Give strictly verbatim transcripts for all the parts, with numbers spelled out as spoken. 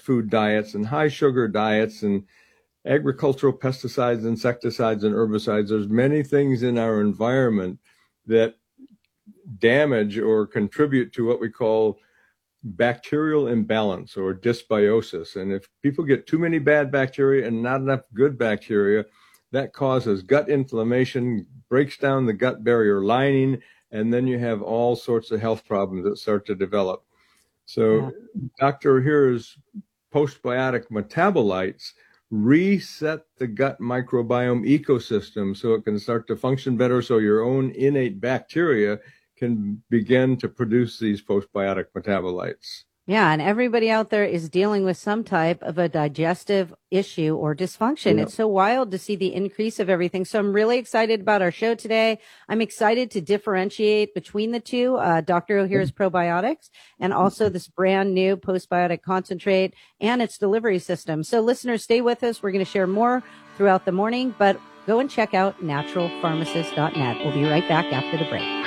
food diets and high sugar diets and agricultural pesticides, insecticides, and herbicides. There's many things in our environment that damage or contribute to what we call bacterial imbalance or dysbiosis. And if people get too many bad bacteria and not enough good bacteria, that causes gut inflammation, breaks down the gut barrier lining, and then you have all sorts of health problems that start to develop. So yeah. Doctor Ohhira's postbiotic metabolites reset the gut microbiome ecosystem so it can start to function better, so your own innate bacteria can begin to produce these postbiotic metabolites. Yeah, and everybody out there is dealing with some type of a digestive issue or dysfunction. Yeah. It's so wild to see the increase of everything. So I'm really excited about our show today. I'm excited to differentiate between the two, uh, Doctor Ohhira's probiotics and also this brand new postbiotic concentrate and its delivery system. So listeners, stay with us. We're going to share more throughout the morning, but go and check out natural pharmacist dot net. We'll be right back after the break.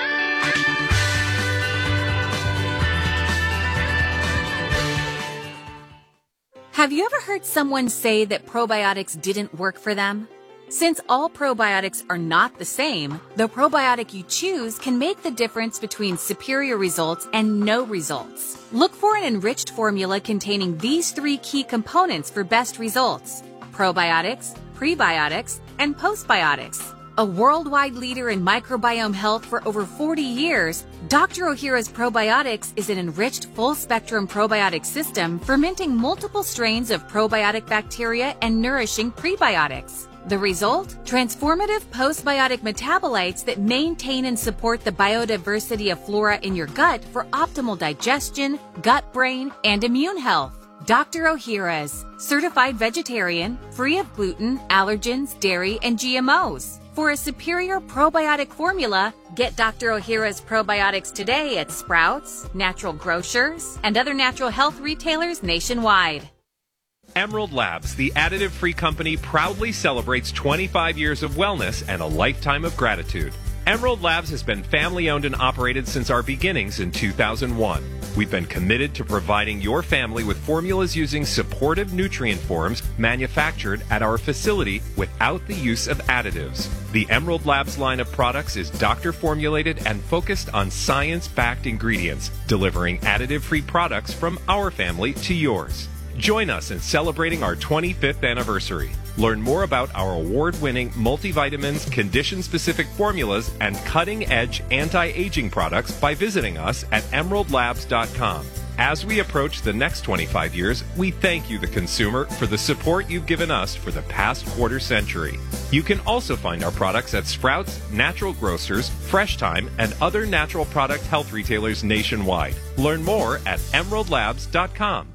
Have you ever heard someone say that probiotics didn't work for them? Since all probiotics are not the same, the probiotic you choose can make the difference between superior results and no results. Look for an enriched formula containing these three key components for best results: probiotics, prebiotics, and postbiotics. A worldwide leader in microbiome health for over forty years, Doctor Ohhira's Probiotics is an enriched full-spectrum probiotic system fermenting multiple strains of probiotic bacteria and nourishing prebiotics. The result? Transformative postbiotic metabolites that maintain and support the biodiversity of flora in your gut for optimal digestion, gut-brain, and immune health. Doctor Ohhira's, certified vegetarian, free of gluten, allergens, dairy, and G M Os. For a superior probiotic formula, get Doctor Ohhira's probiotics today at Sprouts, Natural Grocers, and other natural health retailers nationwide. Emerald Labs, the additive-free company, proudly celebrates twenty-five years of wellness and a lifetime of gratitude. Emerald Labs has been family-owned and operated since our beginnings in two thousand one. We've been committed to providing your family with formulas using supportive nutrient forms manufactured at our facility without the use of additives. The Emerald Labs line of products is doctor-formulated and focused on science-backed ingredients, delivering additive-free products from our family to yours. Join us in celebrating our twenty-fifth anniversary. Learn more about our award-winning multivitamins, condition-specific formulas, and cutting-edge anti-aging products by visiting us at emerald labs dot com. As we approach the next twenty-five years, we thank you, the consumer, for the support you've given us for the past quarter century. You can also find our products at Sprouts, Natural Grocers, Fresh Thyme, and other natural product health retailers nationwide. Learn more at emerald labs dot com.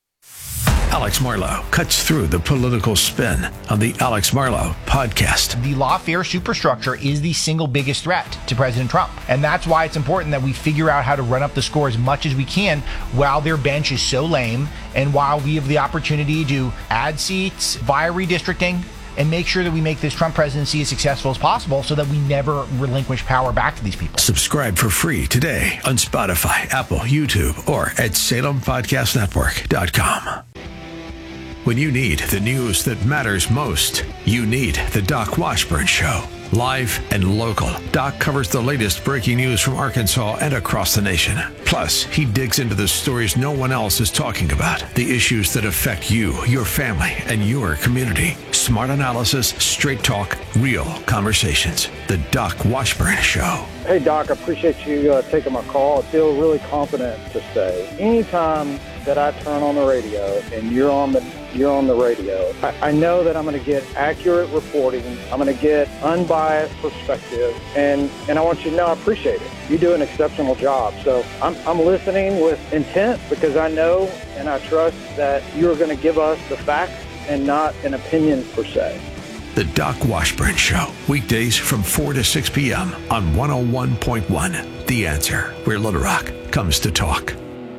Alex Marlow cuts through the political spin on the Alex Marlow podcast. The lawfare superstructure is the single biggest threat to President Trump. And that's why it's important that we figure out how to run up the score as much as we can while their bench is so lame and while we have the opportunity to add seats via redistricting and make sure that we make this Trump presidency as successful as possible so that we never relinquish power back to these people. Subscribe for free today on Spotify, Apple, YouTube, or at salem podcast network dot com. When you need the news that matters most, you need the Doc Washburn Show. Live and local, Doc covers the latest breaking news from Arkansas and across the nation. Plus, he digs into the stories no one else is talking about, the issues that affect you, your family, and your community. Smart analysis, straight talk, real conversations. The Doc Washburn Show. Hey, Doc, I appreciate you uh, taking my call. I feel really confident to say anytime that I turn on the radio and you're on the you're on the radio, I, I know that I'm going to get accurate reporting. I'm going to get unbiased perspective, and, and I want you to know I appreciate it. You do an exceptional job. So I'm, I'm listening with intent because I know and I trust that you're going to give us the facts and not an opinion per se. The Doc Washburn Show, weekdays from four to six p.m. on one oh one point one. The Answer, where Little Rock comes to talk.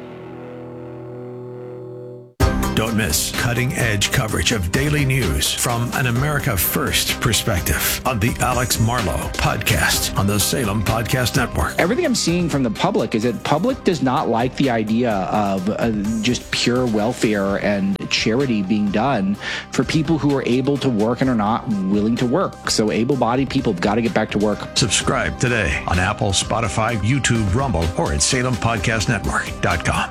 Don't miss cutting-edge coverage of daily news from an America First perspective on the Alex Marlow podcast on the Salem Podcast Network. Everything I'm seeing from the public is that public does not like the idea of uh, just pure welfare and charity being done for people who are able to work and are not willing to work. So able-bodied people have got to get back to work. Subscribe today on Apple, Spotify, YouTube, Rumble, or at Salem Podcast Network dot com.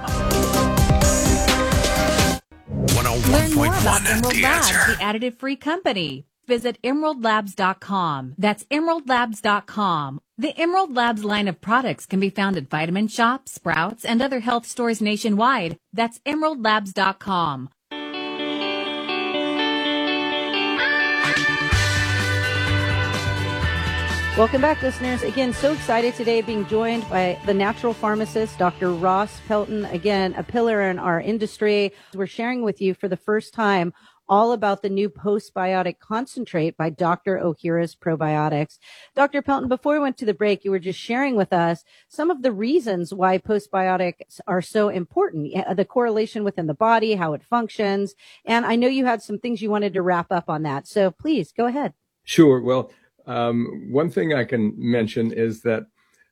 Learn more about Emerald The Labs, Answer. the additive-free company. Visit emerald labs dot com. That's emerald labs dot com. The Emerald Labs line of products can be found at Vitamin Shoppe, Sprouts, and other health stores nationwide. That's emerald labs dot com. Welcome back, listeners. Again, so excited today being joined by the natural pharmacist, Doctor Ross Pelton. Again, a pillar in our industry. We're sharing with you for the first time all about the new postbiotic concentrate by Doctor Ohhira's Probiotics. Doctor Pelton, before we went to the break, you were just sharing with us some of the reasons why postbiotics are so important, the correlation within the body, how it functions. And I know you had some things you wanted to wrap up on that. So please go ahead. Sure. Well, um, one thing I can mention is that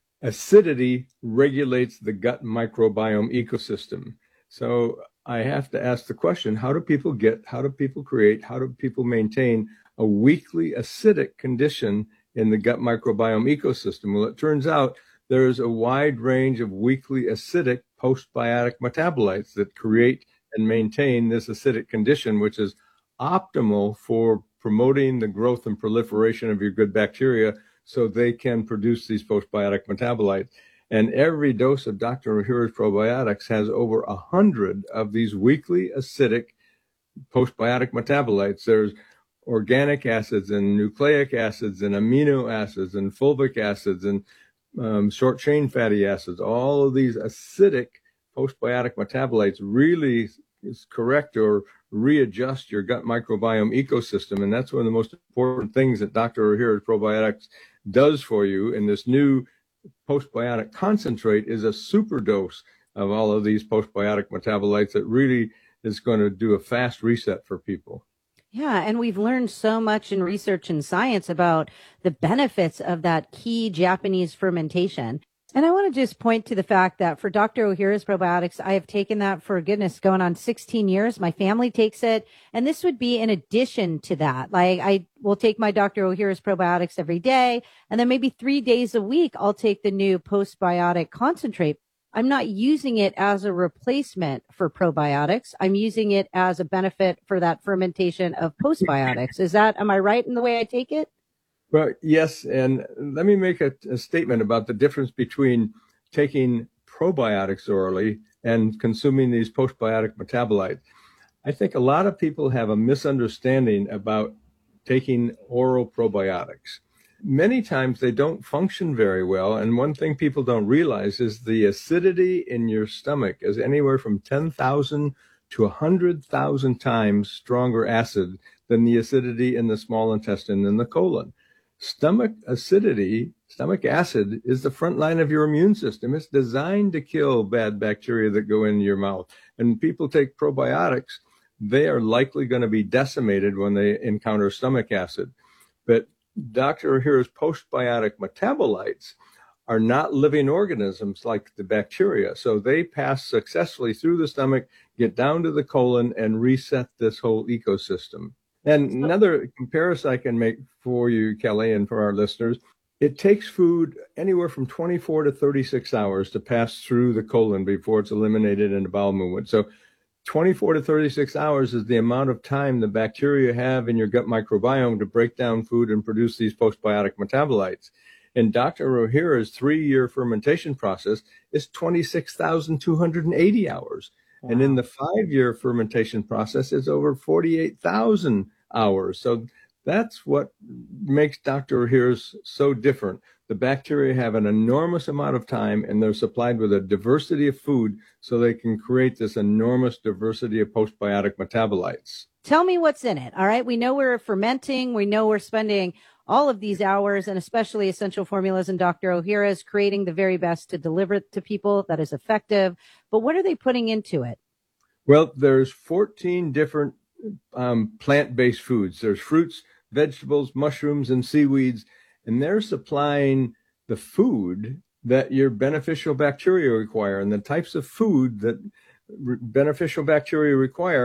acidity regulates the gut microbiome ecosystem. So I have to ask the question, how do people get, how do people create, how do people maintain a weakly acidic condition in the gut microbiome ecosystem? Well, it turns out there's a wide range of weakly acidic postbiotic metabolites that create and maintain this acidic condition, which is optimal for promoting the growth and proliferation of your good bacteria so they can produce these postbiotic metabolites. And every dose of Doctor Ohhira's Probiotics has over a hundred of these weakly acidic postbiotic metabolites. There's organic acids and nucleic acids and amino acids and fulvic acids and um, short chain fatty acids. All of these acidic postbiotic metabolites really is correct or readjust your gut microbiome ecosystem. And that's one of the most important things that Doctor Ohhira's Probiotics does for you. And this new postbiotic concentrate is a super dose of all of these postbiotic metabolites that really is going to do a fast reset for people. Yeah, and we've learned so much in research and science about the benefits of that key Japanese fermentation. And I want to just point to the fact that for Doctor Ohhira's Probiotics, I have taken that for goodness, going on sixteen years. My family takes it. And this would be in addition to that. Like I will take my Doctor Ohhira's Probiotics every day. And then maybe three days a week, I'll take the new postbiotic concentrate. I'm not using it as a replacement for probiotics. I'm using it as a benefit for that fermentation of postbiotics. Is that, am I right in the way I take it? Well, yes. And let me make a, a statement about the difference between taking probiotics orally and consuming these postbiotic metabolites. I think a lot of people have a misunderstanding about taking oral probiotics. Many times they don't function very well. And one thing people don't realize is the acidity in your stomach is anywhere from ten thousand to one hundred thousand times stronger acid than the acidity in the small intestine and the colon. Stomach acidity, stomach acid, is the front line of your immune system. It's designed to kill bad bacteria that go into your mouth. And people take probiotics, they are likely going to be decimated when they encounter stomach acid. But Doctor Ohhira's postbiotic metabolites are not living organisms like the bacteria. So they pass successfully through the stomach, get down to the colon, and reset this whole ecosystem. And another comparison I can make for you, Kelly, and for our listeners, it takes food anywhere from twenty-four to thirty-six hours to pass through the colon before it's eliminated in the bowel movement. So twenty-four to thirty-six hours is the amount of time the bacteria have in your gut microbiome to break down food and produce these postbiotic metabolites. And Doctor Ohhira's three-year fermentation process is twenty-six thousand two hundred eighty hours. Wow. And in the five-year fermentation process is over forty-eight thousand hours. So that's what makes Doctor Ohhira's so different. The bacteria have an enormous amount of time, and they're supplied with a diversity of food so they can create this enormous diversity of postbiotic metabolites. Tell me what's in it. All right. We know we're fermenting. We know we're spending all of these hours, and especially Essential Formulas and Doctor Ohhira's creating the very best to deliver it to people that is effective. But what are they putting into it? Well, there's fourteen different um, plant-based foods. There's fruits, vegetables, mushrooms, and seaweeds, and they're supplying the food that your beneficial bacteria require. And the types of food that re- beneficial bacteria require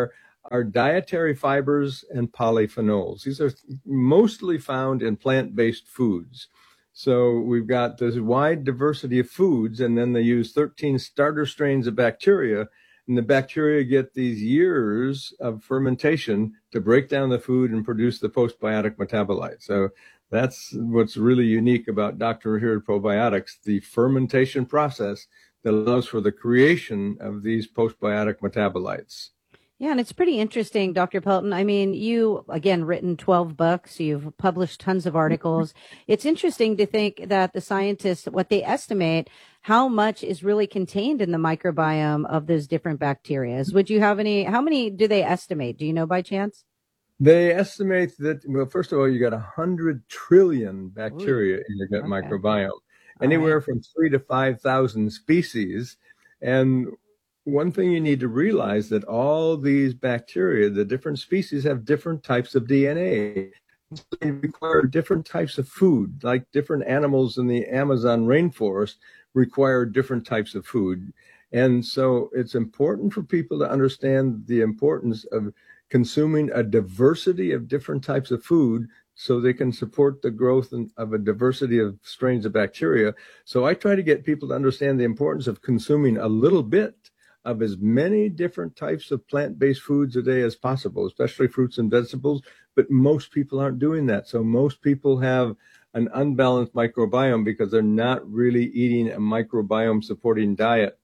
are dietary fibers and polyphenols. These are mostly found in plant-based foods. So we've got this wide diversity of foods, and then they use thirteen starter strains of bacteria, and the bacteria get these years of fermentation to break down the food and produce the postbiotic metabolites. So that's what's really unique about Doctor Revered Probiotics, the fermentation process that allows for the creation of these postbiotic metabolites. Yeah, and it's pretty interesting, Doctor Pelton. I mean, you, again, written twelve books. You've published tons of articles. It's interesting to think that the scientists, what they estimate, how much is really contained in the microbiome of those different bacteria. Would you have any, how many do they estimate? Do you know by chance? They estimate that, well, first of all, you got one hundred trillion bacteria Ooh, in your gut okay. microbiome, anywhere right. from three to five thousand species. And one thing you need to realize that all these bacteria, the different species, have different types of D N A. They require different types of food, like different animals in the Amazon rainforest require different types of food. And so it's important for people to understand the importance of consuming a diversity of different types of food so they can support the growth of a diversity of strains of bacteria. So I try to get people to understand the importance of consuming a little bit of as many different types of plant-based foods a day as possible, especially fruits and vegetables. But most people aren't doing that. So most people have an unbalanced microbiome because they're not really eating a microbiome supporting diet.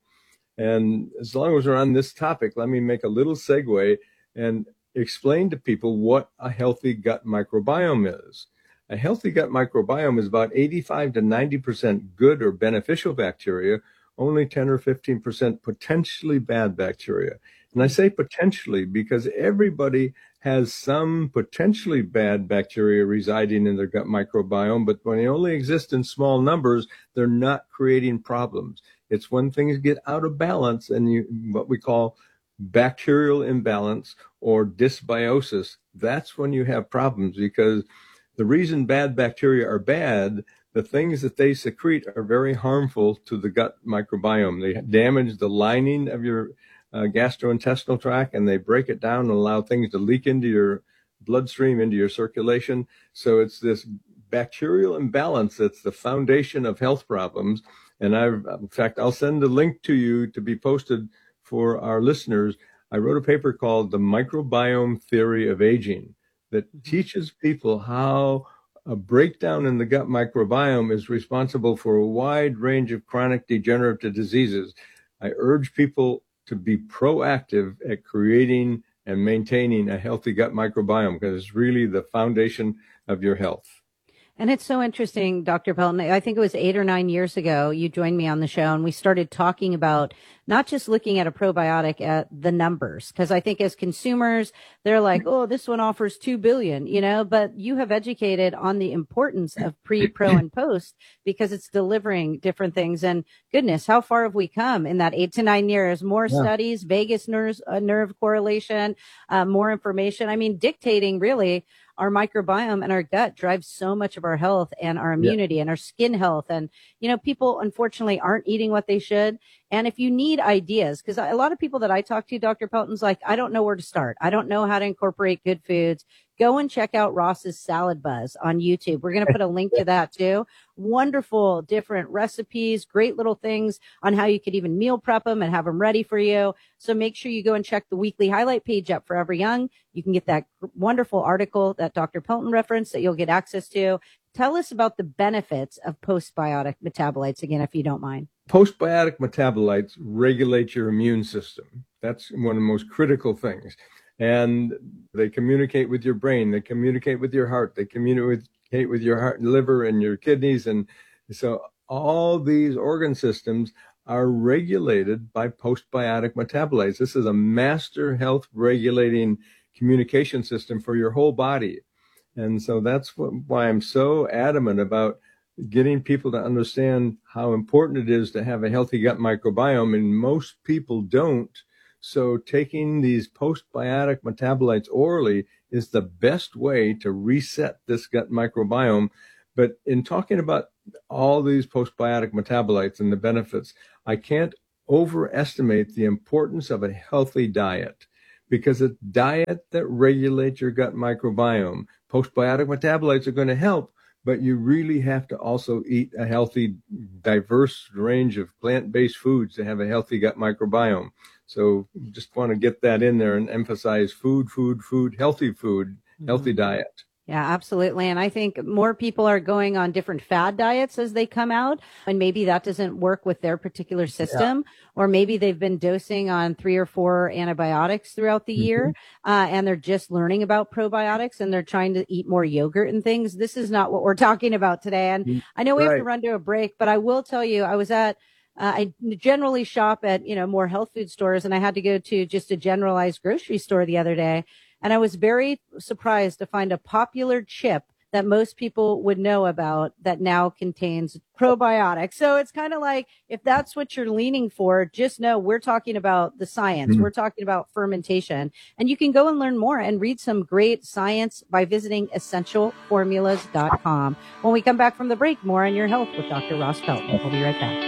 And as long as we're on this topic, let me make a little segue and explain to people what a healthy gut microbiome is. A healthy gut microbiome is about eighty-five to ninety percent good or beneficial bacteria, only ten or fifteen percent potentially bad bacteria. And I say potentially because everybody has some potentially bad bacteria residing in their gut microbiome, but when they only exist in small numbers, they're not creating problems. It's when things get out of balance and you, what we call bacterial imbalance or dysbiosis, that's when you have problems, because the reason bad bacteria are bad, the things that they secrete are very harmful to the gut microbiome. They damage the lining of your uh, gastrointestinal tract, and they break it down and allow things to leak into your bloodstream, into your circulation. So it's this bacterial imbalance that's the foundation of health problems. And I've, in fact, I'll send a link to you to be posted for our listeners. I wrote a paper called The Microbiome Theory of Aging that teaches people how a breakdown in the gut microbiome is responsible for a wide range of chronic degenerative diseases. I urge people to be proactive at creating and maintaining a healthy gut microbiome because it's really the foundation of your health. And it's so interesting, Doctor Pelton. I think it was eight or nine years ago, you joined me on the show and we started talking about not just looking at a probiotic at the numbers, because I think as consumers, they're like, oh, this one offers two billion, you know, but you have educated on the importance of pre, pro, and post because it's delivering different things. And goodness, how far have we come in that eight to nine years? More yeah. studies, vagus nerves, uh, nerve correlation, uh, more information. I mean, dictating really our microbiome and our gut drives so much of our health and our immunity yeah. and our skin health. And, you know, people unfortunately aren't eating what they should. And if you need ideas, because a lot of people that I talk to, Doctor Pelton's like, I don't know where to start. I don't know how to incorporate good foods. Go and check out Ross's Salad Buzz on YouTube. We're going to put a link to that too. Wonderful, different recipes, great little things on how you could even meal prep them and have them ready for you. So make sure you go and check the weekly highlight page up Forever Young. You can get that wonderful article that Doctor Pelton referenced that you'll get access to. Tell us about the benefits of postbiotic metabolites again, if you don't mind. Postbiotic metabolites regulate your immune system. That's one of the most critical things. And they communicate with your brain. They communicate with your heart. They communicate with your heart and liver and your kidneys. And so all these organ systems are regulated by postbiotic metabolites. This is a master health regulating communication system for your whole body. And so that's what, why I'm so adamant about getting people to understand how important it is to have a healthy gut microbiome. And most people don't. So taking these postbiotic metabolites orally is the best way to reset this gut microbiome. But in talking about all these postbiotic metabolites and the benefits, I can't overestimate the importance of a healthy diet, because it's diet that regulates your gut microbiome. Postbiotic metabolites are going to help, but you really have to also eat a healthy, diverse range of plant-based foods to have a healthy gut microbiome. So just want to get that in there and emphasize food, food, food, healthy food, healthy mm-hmm. diet. Yeah, absolutely. And I think more people are going on different fad diets as they come out, and maybe that doesn't work with their particular system, yeah. or maybe they've been dosing on three or four antibiotics throughout the mm-hmm. year, uh, and they're just learning about probiotics and they're trying to eat more yogurt and things. This is not what we're talking about today. And mm-hmm. I know we right. have to run to a break, but I will tell you, I was at Uh, I generally shop at, you know, more health food stores, and I had to go to just a generalized grocery store the other day. And I was very surprised to find a popular chip that most people would know about that now contains probiotics. So it's kind of like, if that's what you're leaning for, just know we're talking about the science. Mm-hmm. We're talking about fermentation. And you can go and learn more and read some great science by visiting essential formulas dot com. When we come back from the break, more on your health with Doctor Ross Pelton. We'll be right back.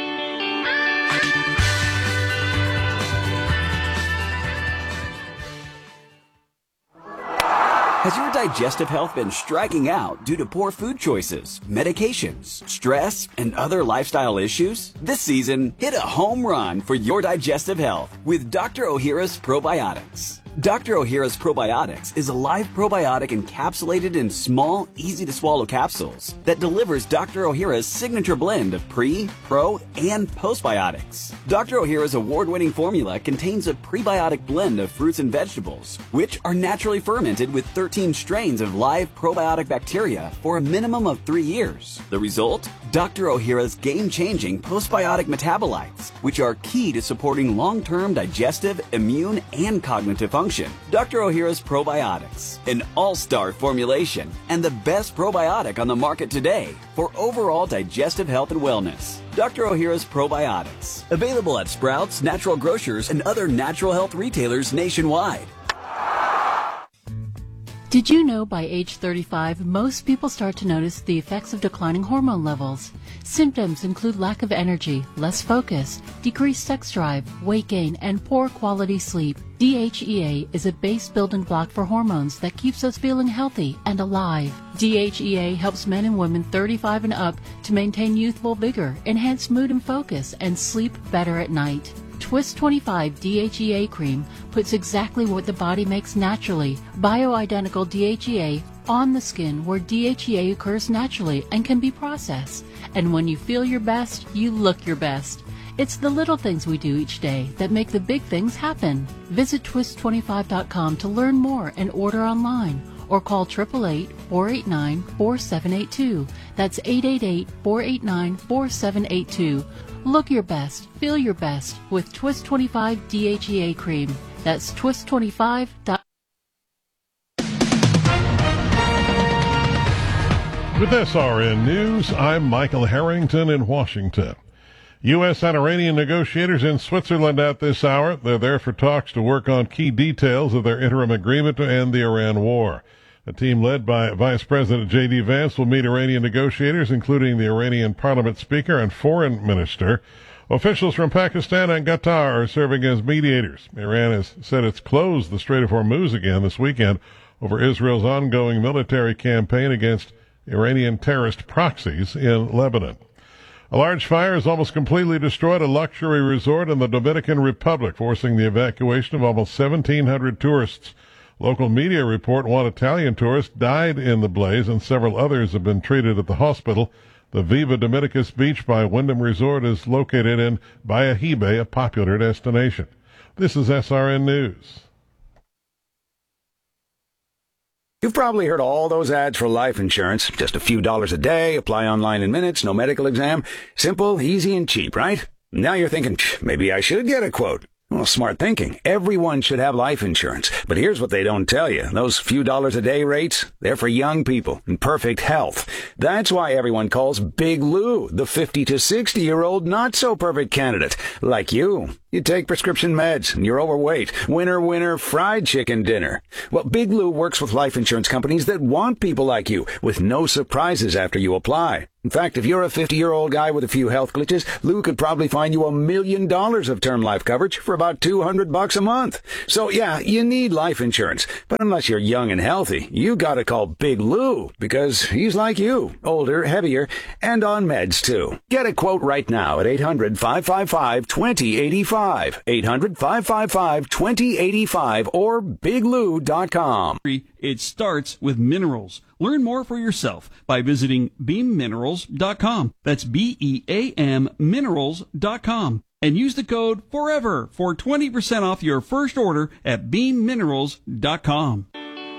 Has your digestive health been striking out due to poor food choices, medications, stress, and other lifestyle issues? This season, hit a home run for your digestive health with Doctor Ohhira's Probiotics. Doctor Ohhira's Probiotics is a live probiotic encapsulated in small, easy-to-swallow capsules that delivers Doctor Ohhira's signature blend of pre, pro, and postbiotics. Doctor Ohhira's award-winning formula contains a prebiotic blend of fruits and vegetables, which are naturally fermented with thirteen strains of live probiotic bacteria for a minimum of three years. The result? Doctor Ohhira's game-changing postbiotic metabolites, which are key to supporting long-term digestive, immune, and cognitive function. Doctor Ohhira's Probiotics, an all-star formulation and the best probiotic on the market today for overall digestive health and wellness. Doctor Ohhira's Probiotics, available at Sprouts, Natural Grocers, and other natural health retailers nationwide. Did you know by age thirty-five, most people start to notice the effects of declining hormone levels? Symptoms include lack of energy, less focus, decreased sex drive, weight gain, and poor quality sleep. D H E A is a base building block for hormones that keeps us feeling healthy and alive. D H E A helps men and women thirty-five and up to maintain youthful vigor, enhance mood and focus, and sleep better at night. Twist twenty-five D H E A cream puts exactly what the body makes naturally, bioidentical D H E A, on the skin where D H E A occurs naturally and can be processed. And when you feel your best, you look your best. It's the little things we do each day that make the big things happen. Visit twist twenty-five dot com to learn more and order online, or call eight eight eight, four eight nine, four seven eight two. That's eight eight eight, four eight nine, four seven eight two. Look your best, feel your best with Twist twenty-five D H E A cream. That's twist twenty-five dot com. With S R N News, I'm Michael Harrington in Washington. U S and Iranian negotiators in Switzerland at this hour. They're there for talks to work on key details of their interim agreement to end the Iran war. A team led by Vice President J D Vance will meet Iranian negotiators, including the Iranian Parliament Speaker and Foreign Minister. Officials from Pakistan and Qatar are serving as mediators. Iran has said it's closed the Strait of Hormuz again this weekend over Israel's ongoing military campaign against Iranian terrorist proxies in Lebanon. A large fire has almost completely destroyed a luxury resort in the Dominican Republic, forcing the evacuation of almost seventeen hundred tourists. Local media report one Italian tourist died in the blaze and several others have been treated at the hospital. The Viva Dominicus Beach by Wyndham Resort is located in Bayahibe, a popular destination. This is S R N News. You've probably heard all those ads for life insurance. Just a few dollars a day, apply online in minutes, no medical exam. Simple, easy, and cheap, right? Now you're thinking, maybe I should get a quote. Well, smart thinking. Everyone should have life insurance. But here's what they don't tell you. Those few dollars a day rates, they're for young people in perfect health. That's why everyone calls Big Lou the fifty to sixty-year-old not-so-perfect candidate, like you. You take prescription meds and you're overweight. Winner, winner, fried chicken dinner. Well, Big Lou works with life insurance companies that want people like you with no surprises after you apply. In fact, if you're a fifty-year-old guy with a few health glitches, Lou could probably find you a million dollars of term life coverage for about two hundred bucks a month. So yeah, you need life insurance. But unless you're young and healthy, you gotta call Big Lou because he's like you, older, heavier, and on meds too. Get a quote right now at eight hundred, five five five, two zero eight five, eight hundred, five five five, two zero eight five, or big lou dot com. It starts with minerals. Learn more for yourself by visiting beam minerals dot com. That's B E A M minerals dot com. And use the code FOREVER for twenty percent off your first order at beam minerals dot com.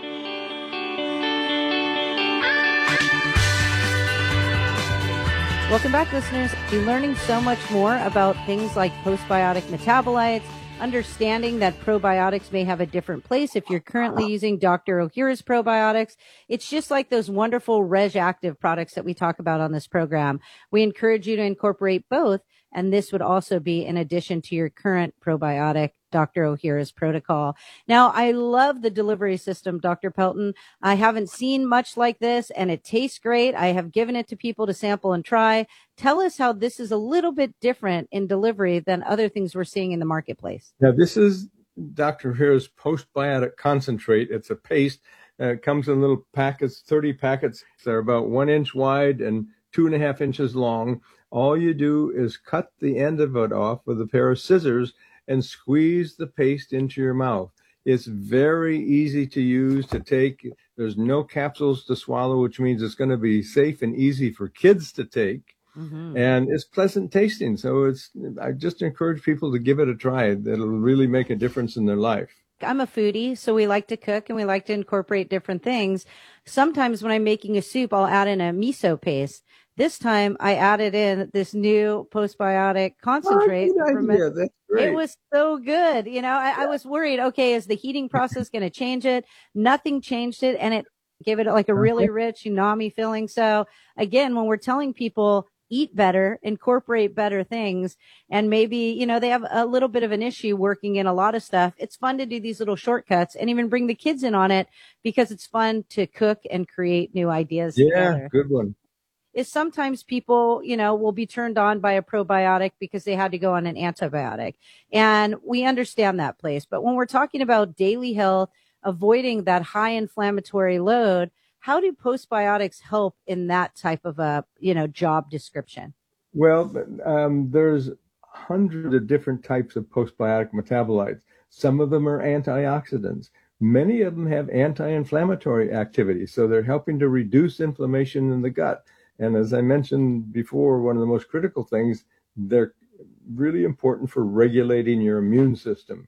Welcome back, listeners. You're learning so much more about things like postbiotic metabolites, understanding that probiotics may have a different place if you're currently using Doctor Ohhira's probiotics. It's just like those wonderful Reg Active products that we talk about on this program. We encourage you to incorporate both, and this would also be in addition to your current probiotic Doctor Ohhira's protocol. Now, I love the delivery system, Doctor Pelton. I haven't seen much like this, and it tastes great. I have given it to people to sample and try. Tell us how this is a little bit different in delivery than other things we're seeing in the marketplace. Now, this is Doctor Ohhira's postbiotic concentrate. It's a paste. Uh, it comes in little packets, thirty packets. They're about one inch wide and two and a half inches long. All you do is cut the end of it off with a pair of scissors and squeeze the paste into your mouth. It's very easy to use, to take. There's no capsules to swallow, which means it's going to be safe and easy for kids to take. Mm-hmm. And it's pleasant tasting. So it's, I just encourage people to give it a try. That'll really make a difference in their life. I'm a foodie, so we like to cook and we like to incorporate different things. Sometimes when I'm making a soup, I'll add in a miso paste. This time I added in this new postbiotic concentrate. Oh, good idea. That's great. It was so good. You know, I, I was worried, okay, is the heating process going to change it? Nothing changed it. And it gave it like a really rich umami feeling. So again, when we're telling people eat better, incorporate better things, and maybe, you know, they have a little bit of an issue working in a lot of stuff, it's fun to do these little shortcuts and even bring the kids in on it because it's fun to cook and create new ideas yeah, together. Good one. Is sometimes people, you know, will be turned on by a probiotic because they had to go on an antibiotic. And we understand that place. But when we're talking about daily health, avoiding that high inflammatory load, how do postbiotics help in that type of a, you know, job description? Well, um, there's hundreds of different types of postbiotic metabolites. Some of them are antioxidants. Many of them have anti-inflammatory activity. So they're helping to reduce inflammation in the gut. And as I mentioned before, one of the most critical things, they're really important for regulating your immune system.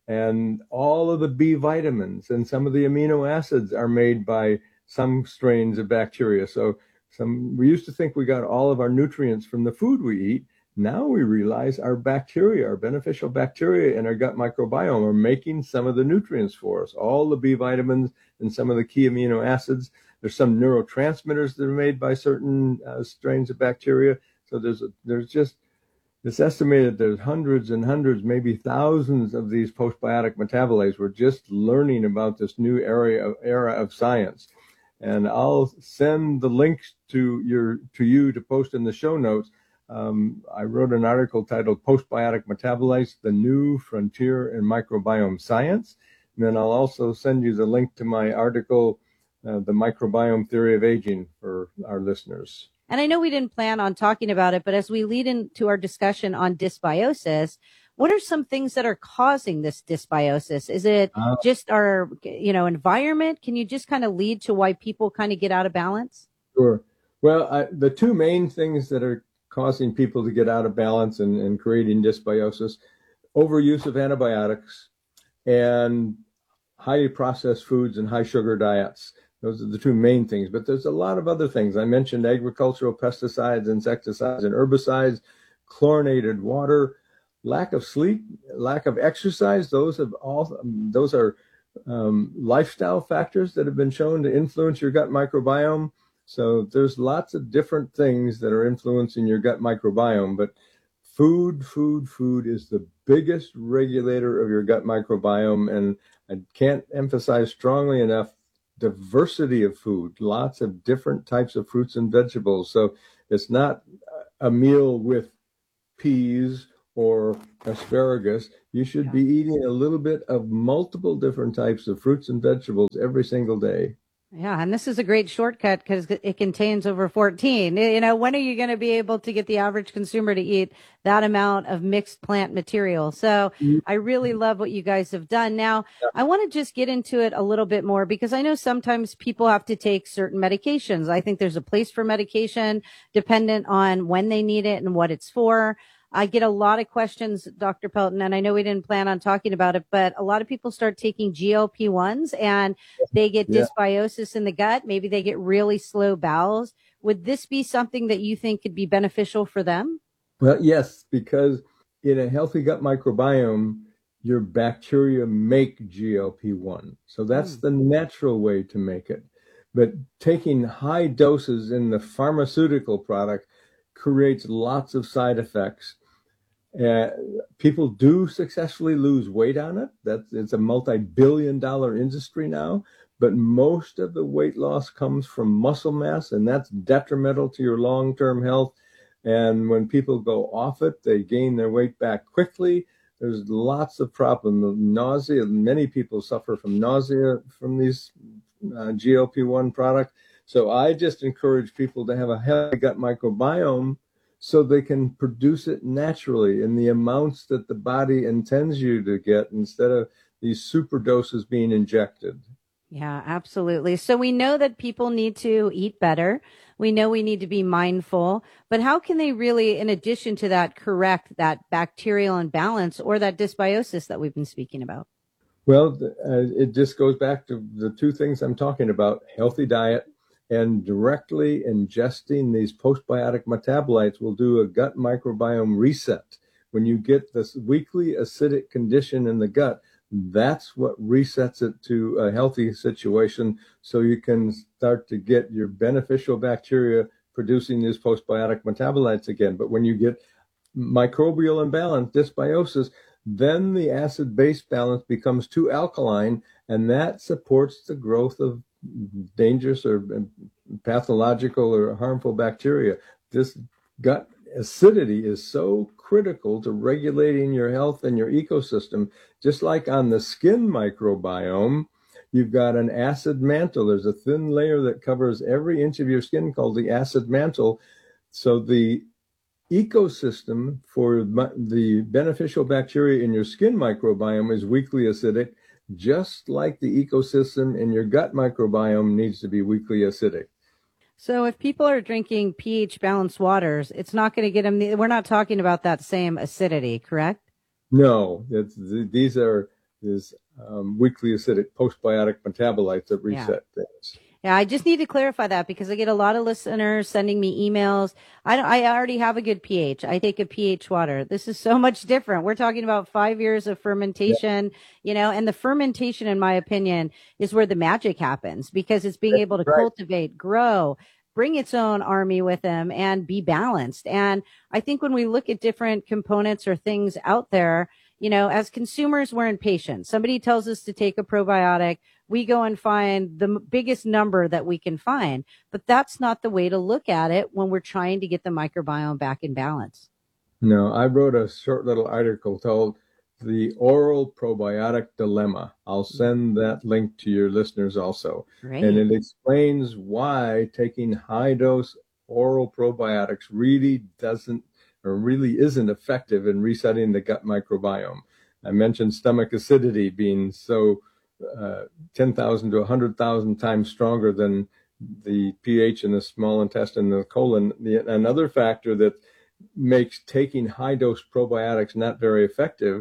And all of the B vitamins and some of the amino acids are made by some strains of bacteria. So some, we used to think we got all of our nutrients from the food we eat. Now we realize our bacteria, our beneficial bacteria in our gut microbiome are making some of the nutrients for us, all the B vitamins and some of the key amino acids. There's some neurotransmitters that are made by certain uh, strains of bacteria. So there's a, there's just, it's estimated there's hundreds and hundreds, maybe thousands of these postbiotic metabolites. We're just learning about this new area of, era of science. And I'll send the links to your to you to post in the show notes. Um, I wrote an article titled Postbiotic Metabolites, the New Frontier in Microbiome Science. And then I'll also send you the link to my article, uh, The Microbiome Theory of Aging, for our listeners. And I know we didn't plan on talking about it, but as we lead into our discussion on dysbiosis, what are some things that are causing this dysbiosis? Is it uh, just our, you know, environment? Can you just kind of lead to why people kind of get out of balance? Sure. Well, I, the two main things that are causing people to get out of balance and, and creating dysbiosis, overuse of antibiotics and highly processed foods and high sugar diets. Those are the two main things, but there's a lot of other things. I mentioned agricultural pesticides, insecticides, and herbicides, chlorinated water, lack of sleep, lack of exercise. Those have all, those are um, lifestyle factors that have been shown to influence your gut microbiome. So there's lots of different things that are influencing your gut microbiome, but food, food, food is the biggest regulator of your gut microbiome. And I can't emphasize strongly enough diversity of food, lots of different types of fruits and vegetables. So it's not a meal with peas or asparagus. You should Yeah. be eating a little bit of multiple different types of fruits and vegetables every single day. Yeah, and this is a great shortcut because it contains over fourteen. You know, when are you going to be able to get the average consumer to eat that amount of mixed plant material? So I really love what you guys have done. Now, I want to just get into it a little bit more because I know sometimes people have to take certain medications. I think there's a place for medication dependent on when they need it and what it's for. I get a lot of questions, Doctor Pelton, and I know we didn't plan on talking about it, but a lot of people start taking G L P ones and they get Yeah. dysbiosis in the gut. Maybe they get really slow bowels. Would this be something that you think could be beneficial for them? Well, yes, because in a healthy gut microbiome, your bacteria make G L P one. So that's Mm. the natural way to make it. But taking high doses in the pharmaceutical product creates lots of side effects. Uh, people do successfully lose weight on it. That's it's a multi-billion dollar industry now. But most of the weight loss comes from muscle mass, and that's detrimental to your long-term health. And when people go off it, they gain their weight back quickly. There's lots of problems. Nausea. Many people suffer from nausea from these uh, G L P one products. So I just encourage people to have a healthy gut microbiome so they can produce it naturally in the amounts that the body intends you to get instead of these super doses being injected. Yeah, absolutely. So we know that people need to eat better. We know we need to be mindful, but how can they really, in addition to that, correct that bacterial imbalance or that dysbiosis that we've been speaking about? Well, uh, it just goes back to the two things I'm talking about, healthy diet and directly ingesting these postbiotic metabolites will do a gut microbiome reset. When you get this weekly acidic condition in the gut, that's what resets it to a healthy situation so you can start to get your beneficial bacteria producing these postbiotic metabolites again. But when you get microbial imbalance, dysbiosis, then the acid-base balance becomes too alkaline, and that supports the growth of dangerous or pathological or harmful bacteria. This gut acidity is so critical to regulating your health and your ecosystem. Just like on the skin microbiome, you've got an acid mantle. There's a thin layer that covers every inch of your skin called the acid mantle. So the ecosystem for the beneficial bacteria in your skin microbiome is weakly acidic, just like the ecosystem in your gut microbiome needs to be weakly acidic. So if people are drinking pH balanced waters, it's not going to get them, we're not talking about that same acidity, correct? No, it's, these are these um, weakly acidic postbiotic metabolites that reset Yeah. things. Yeah, I just need to clarify that because I get a lot of listeners sending me emails. I don't, I already have a good pH. I take a pH water. This is so much different. We're talking about five years of fermentation, yeah. you know, and the fermentation, in my opinion, is where the magic happens because it's being able to right. cultivate, grow, bring its own army with them and be balanced. And I think when we look at different components or things out there, you know, as consumers, we're impatient. Somebody tells us to take a probiotic. We go and find the m- biggest number that we can find, but that's not the way to look at it when we're trying to get the microbiome back in balance. No, I wrote a short little article called The Oral Probiotic Dilemma. I'll send that link to your listeners also. Great. And it explains why taking high dose oral probiotics really doesn't or really isn't effective in resetting the gut microbiome. I mentioned stomach acidity being so uh, ten thousand to one hundred thousand times stronger than the pH in the small intestine and the colon. The, another factor that makes taking high-dose probiotics not very effective,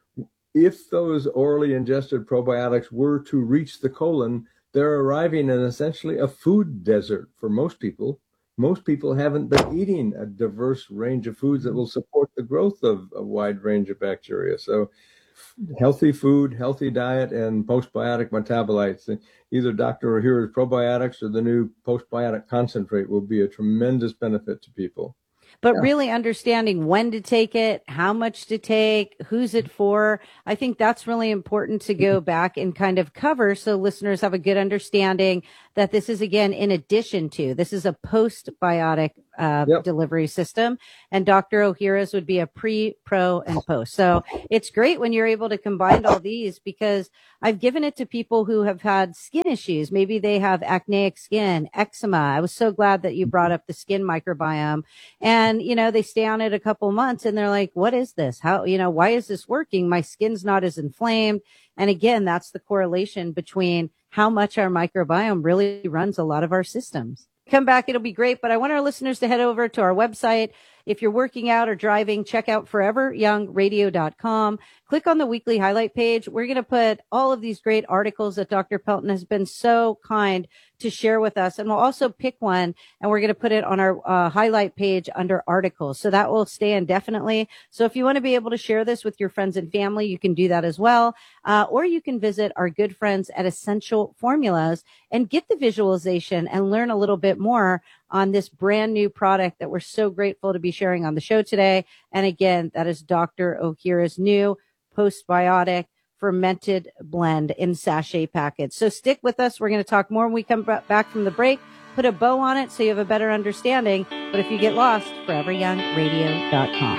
if those orally ingested probiotics were to reach the colon, they're arriving in essentially a food desert for most people. Most people haven't been eating a diverse range of foods that will support the growth of a wide range of bacteria. So healthy food, healthy diet, and postbiotic metabolites, either Doctor Ohhira's probiotics or the new postbiotic concentrate will be a tremendous benefit to people. but Yeah. really understanding when to take it, how much to take, who's it for. I think that's really important to go back and kind of cover so listeners have a good understanding that this is, again, in addition to, this is a postbiotic uh, Yep. delivery system, and Doctor Ohhira's would be a pre, pro, and post. So it's great when you're able to combine all these, because I've given it to people who have had skin issues. Maybe they have acneic skin, eczema. I was so glad that you brought up the skin microbiome. And, you know, they stay on it a couple months and they're like, what is this? How, you know, why is this working? My skin's not as inflamed. And again, that's the correlation between how much our microbiome really runs a lot of our systems. Come back, it'll be great. But I want our listeners to head over to our website. If you're working out or driving, check out forever young radio dot com. Click on the weekly highlight page. We're going to put all of these great articles that Doctor Pelton has been so kind to share with us. And we'll also pick one and we're going to put it on our uh, highlight page under articles. So that will stay indefinitely. So if you want to be able to share this with your friends and family, you can do that as well. Uh, or you can visit our good friends at Essential Formulas and get the visualization and learn a little bit more on this brand new product that we're so grateful to be sharing on the show today. And again, that is Doctor Ohhira's new postbiotic fermented blend in sachet packets. So stick with us. We're going to talk more when we come back from the break. Put a bow on it so you have a better understanding. But if you get lost, forever young radio dot com.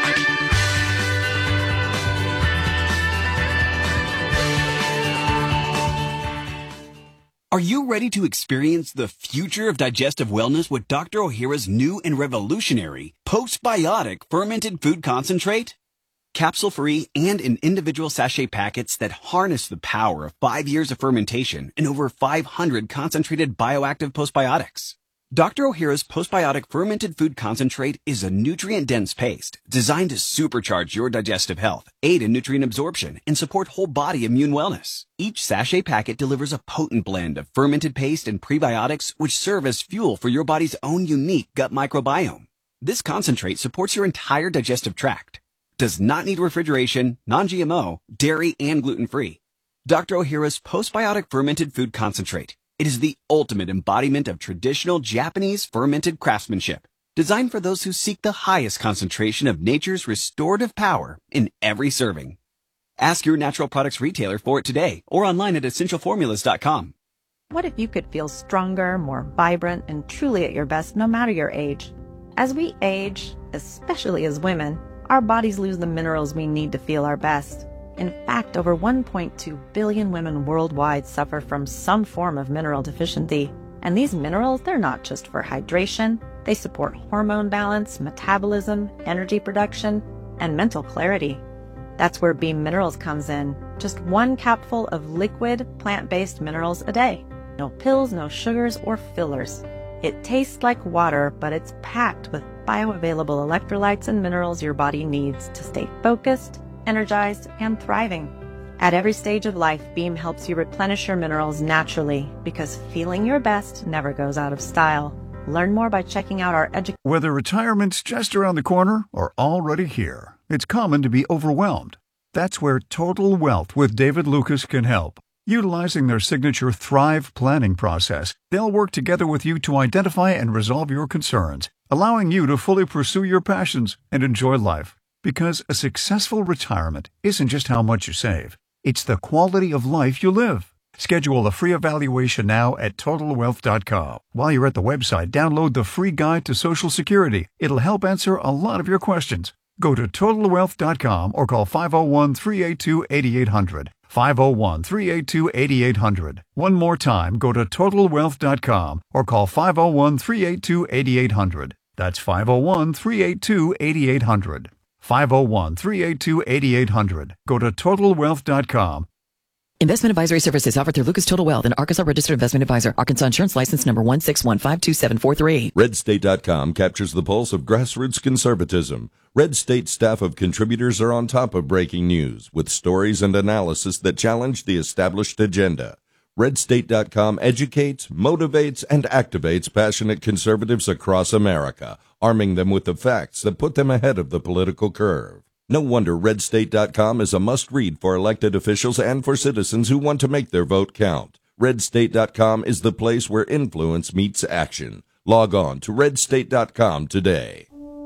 Are you ready to experience the future of digestive wellness with Doctor Ohhira's new and revolutionary postbiotic fermented food concentrate? Capsule-free and in individual sachet packets that harness the power of five years of fermentation and over five hundred concentrated bioactive postbiotics. Doctor Ohhira's postbiotic fermented food concentrate is a nutrient-dense paste designed to supercharge your digestive health, aid in nutrient absorption, and support whole body immune wellness. Each sachet packet delivers a potent blend of fermented paste and prebiotics which serve as fuel for your body's own unique gut microbiome. This concentrate supports your entire digestive tract, does not need refrigeration, non-G M O, dairy, and gluten-free. Doctor Ohhira's postbiotic fermented food concentrate. It is the ultimate embodiment of traditional Japanese fermented craftsmanship, designed for those who seek the highest concentration of nature's restorative power in every serving. Ask your natural products retailer for it today or online at essential formulas dot com. What if you could feel stronger, more vibrant, and truly at your best no matter your age? As we age, especially as women, our bodies lose the minerals we need to feel our best. In fact, over one point two billion women worldwide suffer from some form of mineral deficiency. And these minerals, they're not just for hydration. They support hormone balance, metabolism, energy production, and mental clarity. That's where Beam Minerals comes in. Just one capful of liquid, plant-based minerals a day. No pills, no sugars, or fillers. It tastes like water, but it's packed with bioavailable electrolytes and minerals your body needs to stay focused, energized, and thriving. At every stage of life, Beam helps you replenish your minerals naturally because feeling your best never goes out of style. Learn more by checking out our education. Whether retirement's just around the corner or already here, it's common to be overwhelmed. That's where Total Wealth with David Lucas can help. Utilizing their signature Thrive planning process, they'll work together with you to identify and resolve your concerns, allowing you to fully pursue your passions and enjoy life. Because a successful retirement isn't just how much you save, it's the quality of life you live. Schedule a free evaluation now at total wealth dot com. While you're at the website, download the free guide to Social Security. It'll help answer a lot of your questions. Go to total wealth dot com or call five oh one, three eight two, eight eight hundred. five oh one, three eight two, eight eight hundred. One more time, go to total wealth dot com or call five oh one, three eight two, eight eight hundred. That's five oh one, three eight two, eight eight hundred. five oh one, three eight two, eight eight hundred. Go to total wealth dot com. Investment advisory services offered through Lucas Total Wealth, an Arkansas registered investment advisor. Arkansas insurance license number one six one five two seven four three. red state dot com captures the pulse of grassroots conservatism. Red State staff of contributors are on top of breaking news with stories and analysis that challenge the established agenda. red state dot com educates, motivates, and activates passionate conservatives across America, arming them with the facts that put them ahead of the political curve. No wonder red state dot com is a must-read for elected officials and for citizens who want to make their vote count. red state dot com is the place where influence meets action. Log on to red state dot com today.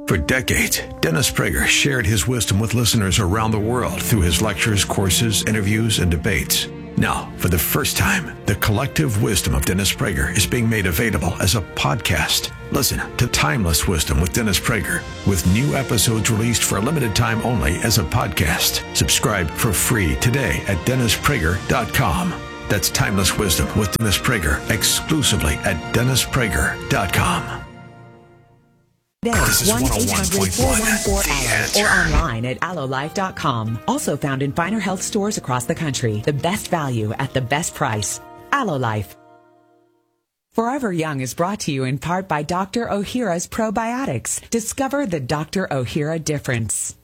For decades, Dennis Prager shared his wisdom with listeners around the world through his lectures, courses, interviews, and debates. Now, for the first time, the collective wisdom of Dennis Prager is being made available as a podcast. Listen to Timeless Wisdom with Dennis Prager, with new episodes released for a limited time only as a podcast. Subscribe for free today at dennis prager dot com. That's Timeless Wisdom with Dennis Prager, exclusively at dennis prager dot com. This is one eight hundred four one four A L O or online at aloe life dot com. Also found in finer health stores across the country. The best value at the best price. Aloe Life. Forever Young is brought to you in part by Doctor Ohhira's Probiotics. Discover the Doctor Ohhira difference.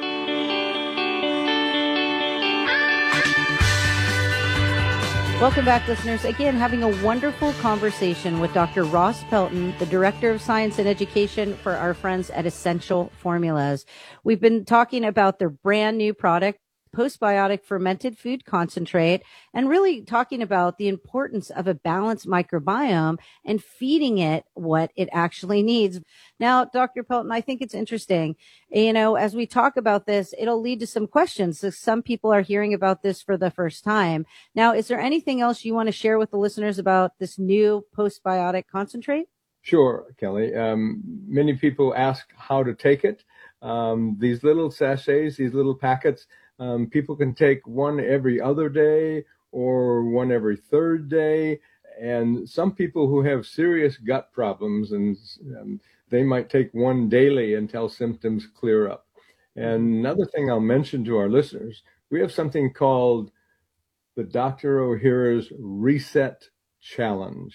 Welcome back, listeners. Again, having a wonderful conversation with Doctor Ross Pelton, the Director of Science and Education for our friends at Essential Formulas. We've been talking about their brand new product, Postbiotic Fermented Food Concentrate, and really talking about the importance of a balanced microbiome and feeding it what it actually needs. Now, Doctor Pelton, I think it's interesting. You know, as we talk about this, it'll lead to some questions. So some people are hearing about this for the first time. Now, is there anything else you want to share with the listeners about this new Postbiotic Concentrate? Sure, Kelly. Um, many people ask how to take it. Um, these little sachets, these little packets, Um, people can take one every other day or one every third day. And some people who have serious gut problems, and um, they might take one daily until symptoms clear up. And another thing I'll mention to our listeners, we have something called the Doctor Ohhira's Reset Challenge.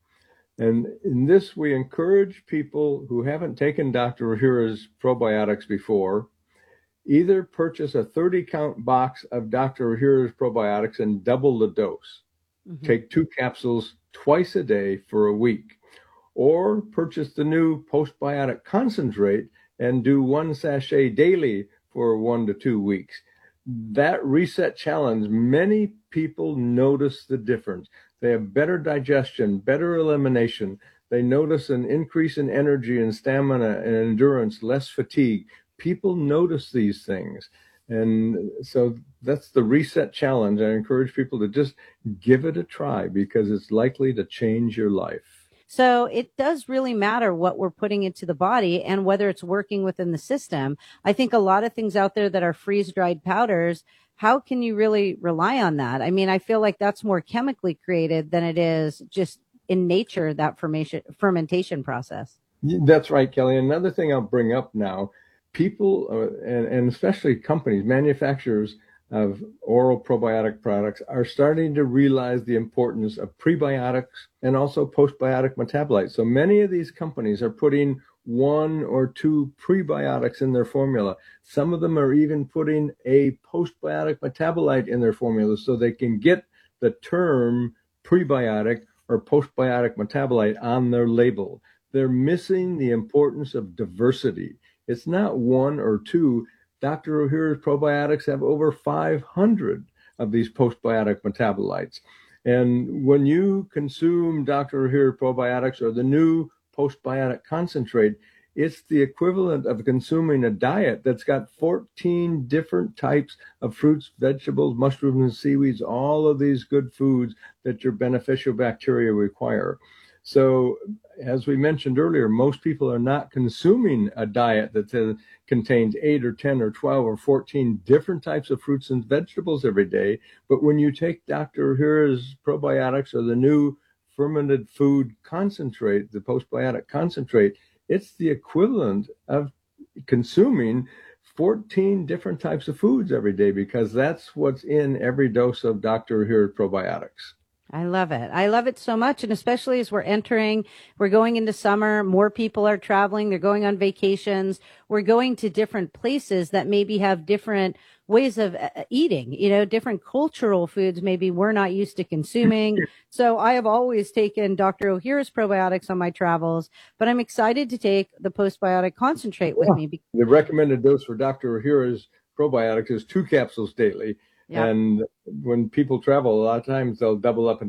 And in this, we encourage people who haven't taken Doctor Ohhira's probiotics before, either purchase a thirty count box of Doctor Ohhira's probiotics and double the dose. Mm-hmm. Take two capsules twice a day for a week, or purchase the new Postbiotic Concentrate and do one sachet daily for one to two weeks. That reset challenge, many people notice the difference. They have better digestion, better elimination. They notice an increase in energy and stamina and endurance, less fatigue. People notice these things. And so that's the reset challenge. I encourage people to just give it a try because it's likely to change your life. So it does really matter what we're putting into the body and whether it's working within the system. I think a lot of things out there that are freeze-dried powders, how can you really rely on that? I mean, I feel like that's more chemically created than it is just in nature, that fermentation fermentation process. That's right, Kelly. Another thing I'll bring up now, people, uh, and, and especially companies, manufacturers of oral probiotic products are starting to realize the importance of prebiotics and also postbiotic metabolites. So many of these companies are putting one or two prebiotics in their formula. Some of them are even putting a postbiotic metabolite in their formula so they can get the term prebiotic or postbiotic metabolite on their label. They're missing the importance of diversity. It's not one or two. Doctor Ohhira's probiotics have over five hundred of these postbiotic metabolites. And when you consume Doctor Ohhira probiotics or the new postbiotic concentrate, it's the equivalent of consuming a diet that's got fourteen different types of fruits, vegetables, mushrooms, and seaweeds, all of these good foods that your beneficial bacteria require. So as we mentioned earlier, most people are not consuming a diet that uh, contains eight or ten or twelve or fourteen different types of fruits and vegetables every day. But when you take Doctor Ohhira's probiotics or the new fermented food concentrate, the postbiotic concentrate, it's the equivalent of consuming fourteen different types of foods every day because that's what's in every dose of Doctor Ohhira's probiotics. I love it. I love it so much. And especially as we're entering, we're going into summer, more people are traveling, they're going on vacations. We're going to different places that maybe have different ways of uh, eating, you know, different cultural foods maybe we're not used to consuming. So I have always taken Doctor Ohhira's probiotics on my travels, but I'm excited to take the postbiotic concentrate with me. The recommended dose for Doctor Ohhira's probiotics is two capsules daily. Yep. And when people travel, a lot of times they'll double up and take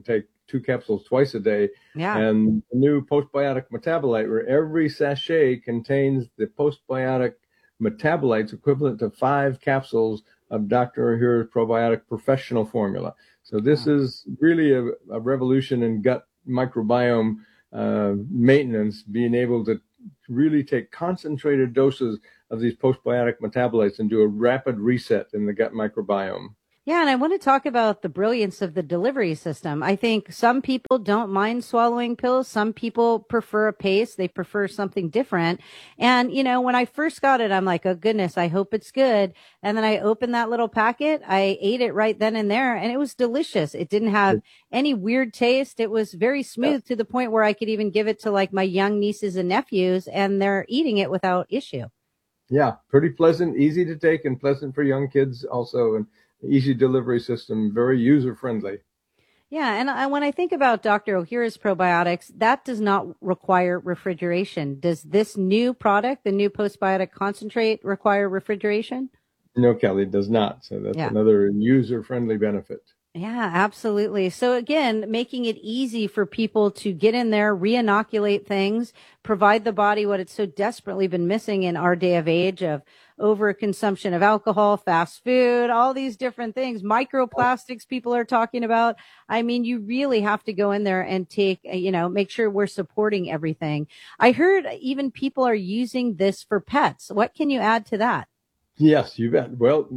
two capsules twice a day. Yeah. And the new postbiotic metabolite, where every sachet contains the postbiotic metabolites equivalent to five capsules of Doctor Ohhira's probiotic professional formula. So this is really a, a revolution in gut microbiome uh, maintenance, being able to really take concentrated doses of these postbiotic metabolites and do a rapid reset in the gut microbiome. Yeah, and I want to talk about the brilliance of the delivery system. I think some people don't mind swallowing pills. Some people prefer a paste. They prefer something different. And, you know, when I first got it, I'm like, oh, goodness, I hope it's good. And then I opened that little packet. I ate it right then and there, and it was delicious. It didn't have any weird taste. It was very smooth to the point where I could even give it to like my young nieces and nephews, and they're eating it without issue. Yeah, pretty pleasant, easy to take, and pleasant for young kids also. And easy delivery system, very user-friendly. Yeah, and I, when I think about Doctor Ohhira's probiotics, that does not require refrigeration. Does this new product, the new postbiotic concentrate, require refrigeration? No, Kelly, it does not. So that's Yeah. another user-friendly benefit. Yeah, absolutely. So again, making it easy for people to get in there, re-inoculate things, provide the body what it's so desperately been missing in our day of age of overconsumption of alcohol, fast food, all these different things, microplastics people are talking about. I mean, you really have to go in there and take, you know, make sure we're supporting everything. I heard even people are using this for pets. What can you add to that? Yes, you bet. Well,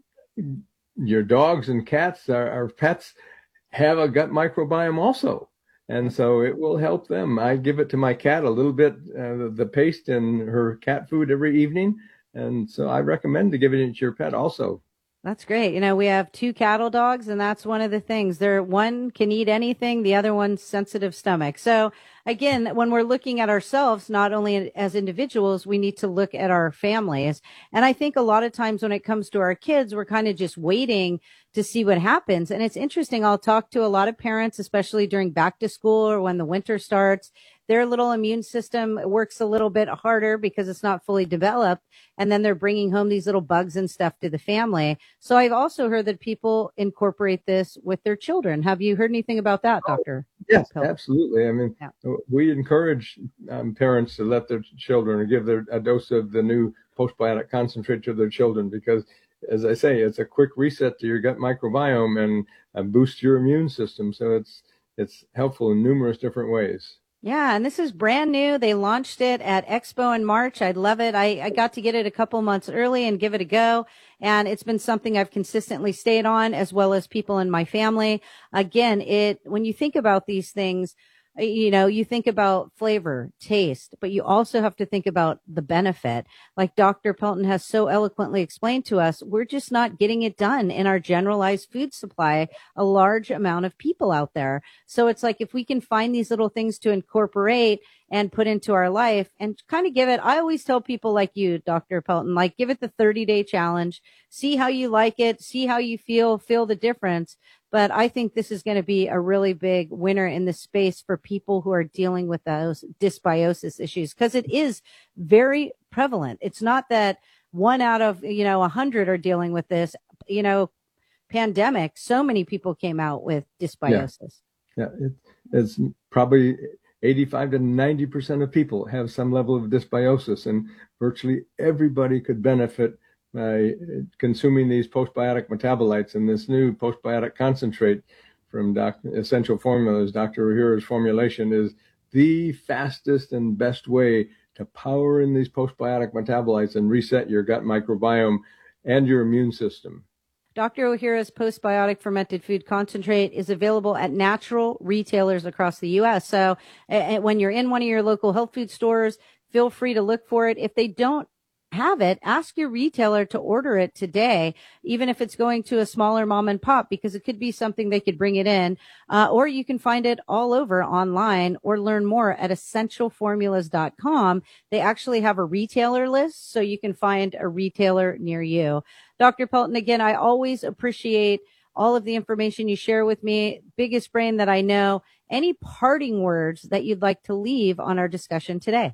your dogs and cats, our, our pets, have a gut microbiome also. And so it will help them. I give it to my cat a little bit, uh, the paste in her cat food every evening. And so I recommend to give it to your pet also. That's great. You know, we have two cattle dogs, and that's one of the things. They're one can eat anything, the other one's sensitive stomach. So again, when we're looking at ourselves, not only as individuals, we need to look at our families. And I think a lot of times when it comes to our kids, we're kind of just waiting to see what happens. And it's interesting. I'll talk to a lot of parents, especially during back to school or when the winter starts. Their little immune system works a little bit harder because it's not fully developed. And then they're bringing home these little bugs and stuff to the family. So I've also heard that people incorporate this with their children. Have you heard anything about that, Doctor? Yes, absolutely. I mean, Yeah. we encourage um, parents to let their children or give their, a dose of the new postbiotic concentrate to their children because, as I say, it's a quick reset to your gut microbiome and uh, boosts your immune system. So it's it's helpful in numerous different ways. Yeah, and this is brand new. They launched it at Expo in March. I love it. I, I got to get it a couple months early and give it a go. And it's been something I've consistently stayed on, as well as people in my family. Again, it when you think about these things, you know, you think about flavor, taste, but you also have to think about the benefit. Like Doctor Pelton has so eloquently explained to us, we're just not getting it done in our generalized food supply, a large amount of people out there. So it's like if we can find these little things to incorporate and put into our life and kind of give it, I always tell people like you, Doctor Pelton, like give it the thirty day challenge, see how you like it, see how you feel, feel the difference. But I think this is going to be a really big winner in the space for people who are dealing with those dysbiosis issues, because it is very prevalent. It's not that one out of, you know, a hundred are dealing with this, you know, pandemic. So many people came out with dysbiosis. Yeah, yeah it, it's probably eighty-five to ninety percent of people have some level of dysbiosis, and virtually everybody could benefit by consuming these postbiotic metabolites. And this new postbiotic concentrate from Doctor Essential Formulas, Doctor Ohhira's formulation, is the fastest and best way to power in these postbiotic metabolites and reset your gut microbiome and your immune system. Doctor Ohhira's postbiotic fermented food concentrate is available at natural retailers across the U S. So uh, when you're in one of your local health food stores, feel free to look for it. If they don't have it, ask your retailer to order it today, even if it's going to a smaller mom and pop, because it could be something they could bring it in. Uh, or you can find it all over online or learn more at essential formulas dot com. They actually have a retailer list, so you can find a retailer near you. Doctor Pelton, again, I always appreciate all of the information you share with me. Biggest brain that I know. Any parting words that you'd like to leave on our discussion today?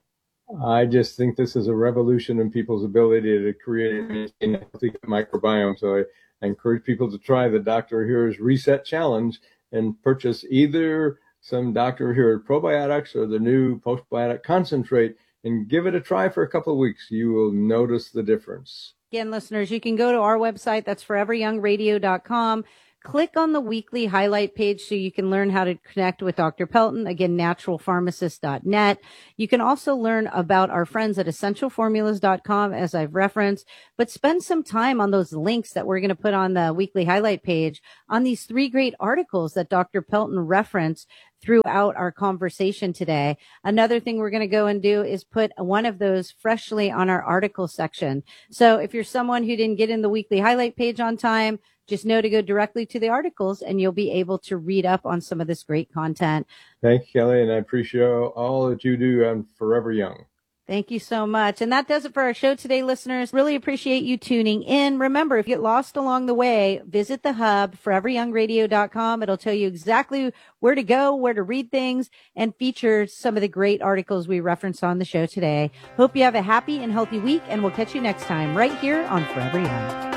I just think this is a revolution in people's ability to create a healthy microbiome. So I, I encourage people to try the Doctor Ohhira's Reset Challenge and purchase either some Doctor Hero Probiotics or the new Postbiotic Concentrate and give it a try for a couple of weeks. You will notice the difference. Again, listeners, you can go to our website. That's forever young radio dot com. Click on the weekly highlight page so you can learn how to connect with Doctor Pelton. Again, natural pharmacist dot net. You can also learn about our friends at essential formulas dot com, as I've referenced, but spend some time on those links that we're going to put on the weekly highlight page on these three great articles that Doctor Pelton referenced throughout our conversation today. Another thing we're going to go and do is put one of those freshly on our article section. So if you're someone who didn't get in the weekly highlight page on time, just know to go directly to the articles and you'll be able to read up on some of this great content. Thank you, Kelly, and I appreciate all that you do on Forever Young. Thank you so much. And that does it for our show today, listeners. Really appreciate you tuning in. Remember, if you get lost along the way, visit the hub, forever young radio dot com. It'll tell you exactly where to go, where to read things, and feature some of the great articles we referenced on the show today. Hope you have a happy and healthy week, and we'll catch you next time right here on Forever Young.